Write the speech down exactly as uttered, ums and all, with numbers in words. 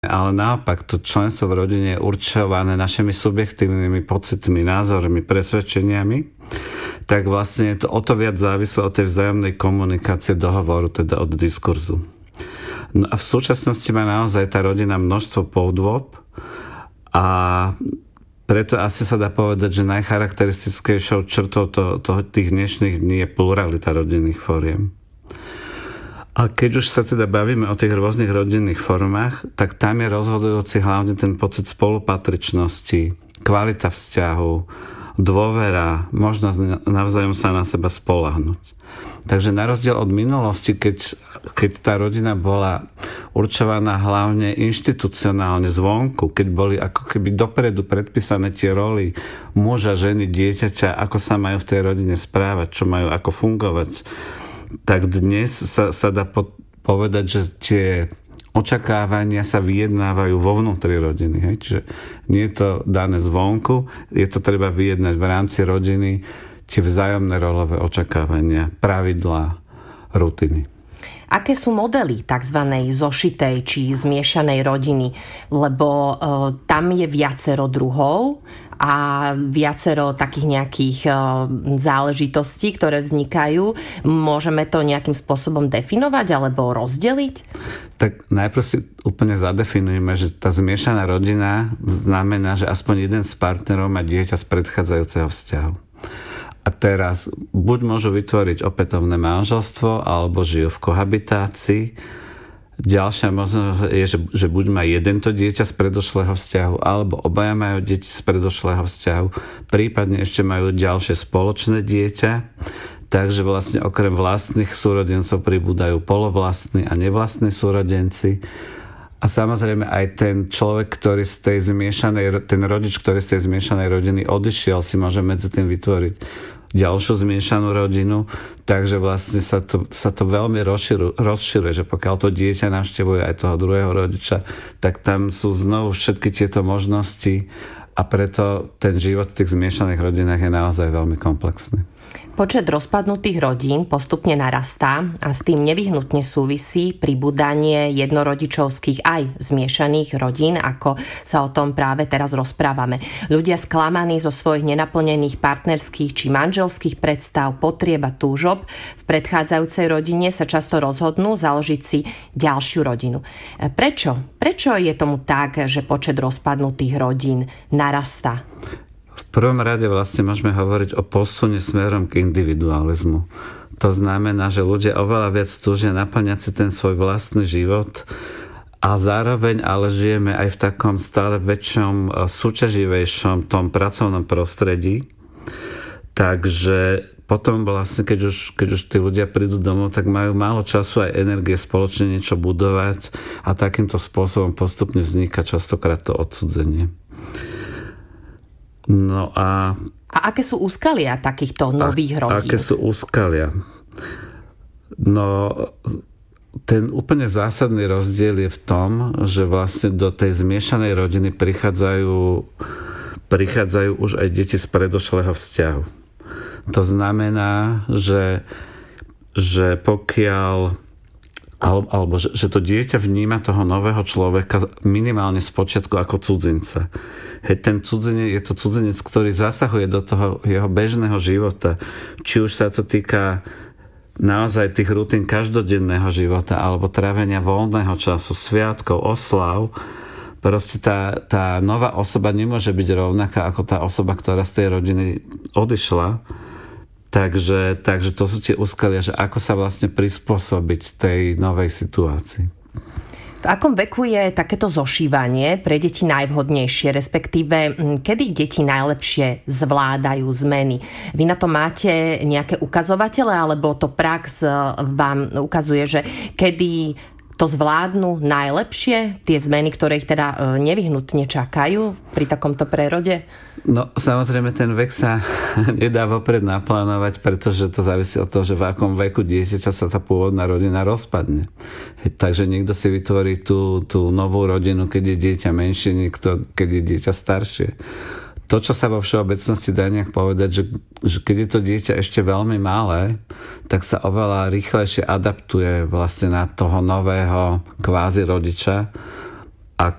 Ale naopak, to členstvo v rodine je určované našimi subjektívnymi pocitmi, názormi, presvedčeniami, tak vlastne je to o to viac závislé od tej vzájomnej komunikácie, dohovoru, teda od diskurzu. No a v súčasnosti má naozaj tá rodina množstvo podôb a preto asi sa dá povedať, že najcharakteristickejšou črtou to, to, tých dnešných dní je pluralita rodinných foriem. A keď už sa teda bavíme o tých rôznych rodinných formách, tak tam je rozhodujúci hlavne ten pocit spolupatričnosti, kvalita vzťahu, dôvera, možnosť navzájom sa na seba spoľahnúť. Takže na rozdiel od minulosti, keď, keď tá rodina bola určovaná hlavne inštitucionálne zvonku, keď boli ako keby dopredu predpísané tie roly muža, ženy, dieťaťa, ako sa majú v tej rodine správať, čo majú ako fungovať, tak dnes sa, sa dá po, povedať, že tie očakávania sa vyjednávajú vo vnútri rodiny. Hej? Čiže nie je to dané zvonku, je to treba vyjednať v rámci rodiny, tie vzájomné rolové očakávania, pravidlá, rutiny. Aké sú modely tzv. Zošitej či zmiešanej rodiny? Lebo e, tam je viacero druhov a viacero takých nejakých e, záležitostí, ktoré vznikajú. Môžeme to nejakým spôsobom definovať alebo rozdeliť? Tak najprv si úplne zadefinujeme, že tá zmiešaná rodina znamená, že aspoň jeden z partnerov má dieťa z predchádzajúceho vzťahu. A teraz buď môžu vytvoriť opätovné manželstvo, alebo žijú v kohabitácii. Ďalšia možnosť je, že, že buď má jeden to dieťa z predošlého vzťahu, alebo obaja majú deti z predošlého vzťahu, prípadne ešte majú ďalšie spoločné dieťa. Takže vlastne okrem vlastných súrodencov pribúdajú polovlastní a nevlastní súrodenci. A samozrejme aj ten človek, ktorý z tej zmiešanej, ten rodič, ktorý z tej zmiešanej rodiny odišiel, si môže medzi tým vytvoriť ďalšiu zmiešanú rodinu, takže vlastne sa to, sa to veľmi rozširuje, rozširuje, že pokiaľ to dieťa navštevuje aj toho druhého rodiča, tak tam sú znovu všetky tieto možnosti a preto ten život v tých zmiešaných rodinách je naozaj veľmi komplexný. Počet rozpadnutých rodín postupne narastá a s tým nevyhnutne súvisí pribúdanie jednorodičovských aj zmiešaných rodín, ako sa o tom práve teraz rozprávame. Ľudia sklamaní zo svojich nenaplnených partnerských či manželských predstav, potrieb a túžob v predchádzajúcej rodine sa často rozhodnú založiť si ďalšiu rodinu. Prečo? Prečo je tomu tak, že počet rozpadnutých rodín narastá? V prvom rade vlastne môžeme hovoriť o posune smerom k individualizmu. To znamená, že ľudia oveľa viac túžia naplňať si ten svoj vlastný život a zároveň ale žijeme aj v takom stále väčšom, súťaživejšom tom pracovnom prostredí. Takže potom vlastne, keď už, keď už tí ľudia prídu domov, tak majú málo času aj energie spoločne niečo budovať a takýmto spôsobom postupne vzniká častokrát to odcudzenie. No a... A aké sú úskalia takýchto nových rodín? Aké sú úskalia? No, ten úplne zásadný rozdiel je v tom, že vlastne do tej zmiešanej rodiny prichádzajú, prichádzajú už aj deti z predošlého vzťahu. To znamená, že, že pokiaľ alebo že, že to dieťa vníma toho nového človeka minimálne z počiatku ako cudzinca. Hej, ten cudzinec, je to cudzinec, ktorý zasahuje do toho jeho bežného života. Či už sa to týka naozaj tých rutín každodenného života, alebo trávenia voľného času, sviatkov, oslav. Proste tá, tá nová osoba nemôže byť rovnaká ako tá osoba, ktorá z tej rodiny odišla. Takže, takže to sú tie úskalia, že ako sa vlastne prispôsobiť tej novej situácii. V akom veku je takéto zošívanie pre deti najvhodnejšie, respektíve kedy deti najlepšie zvládajú zmeny? Vy na to máte nejaké ukazovatele, alebo to prax vám ukazuje, že kedy to zvládnu najlepšie, tie zmeny, ktoré ich teda nevyhnutne čakajú pri takomto prerode? No, samozrejme, ten vek sa nedá vopred naplánovať, pretože to závisí od toho, že v akom veku dieťaťa sa tá pôvodná rodina rozpadne. Takže niekto si vytvorí tú, tú novú rodinu, keď je dieťa menšie, niekto, keď je dieťa staršie. To, čo sa vo všeobecnosti dá nejak povedať, že, že keď je to dieťa ešte veľmi malé, tak sa oveľa rýchlejšie adaptuje vlastne na toho nového kvázi rodiča,